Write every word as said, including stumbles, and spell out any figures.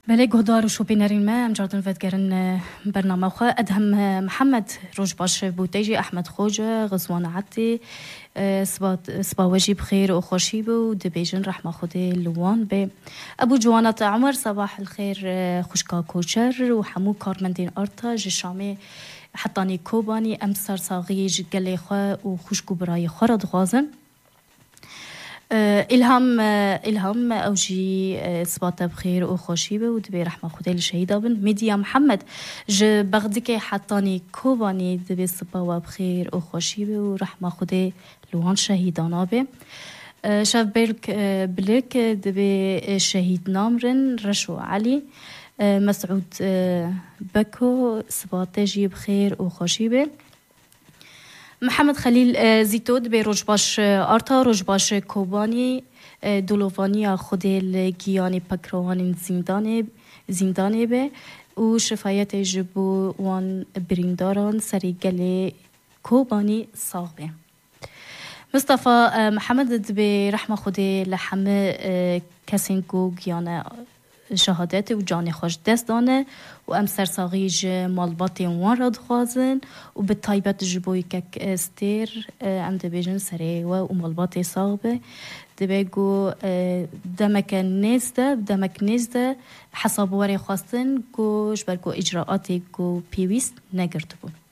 بله گهدار و شوپینرین ما ام جارتن فتگرن برنامه خو ادهم محمد روج باش بوتيجي احمد خوجه غزوان عدي سبات سباوجي بخير وخوشي بو دبيجن رحمه خدي لوان به ابو جوانات عمر صباح الخير خوشكا كوشر وحمو كارمندين ارتا جشامي حطاني كوباني امسر صاغي جقلي خو وخوشكو براي خرد غازن الهام الهام اوجي صباتا بخير وخوشي به ودبي رحمه خدي الشهيده بن ميديا محمد ج بغدكي حطاني كوباني دبي صبا بخير وخوشي به ورحمه خدي لوان شهيدانا به شاف بلك بلك دبي شهيد نامرن رشو علي مسعود بكو صباتا جي بخير وخوشي به محمد خلیل زیتود به روجباش آرتا روجباش کوبانی دولوانی خود الگیانی پکروان زندان زندانی به و شفایت جبو وان برینداران سری گل کوبانی صاغبه مصطفى محمد به رحمه خود لحمه کسین کو گیانه شهادت و جان خوش دست دانه و ام سرساغیج مالبات وان را دخوازن و به طایبت جبوی که استیر ام دبیجن سره و مالبات صاغبه دبیگو دمک نیزده دمک نیزده حساب واری خواستن گوش برگو اجراعاتی گو پیویست نگرد بود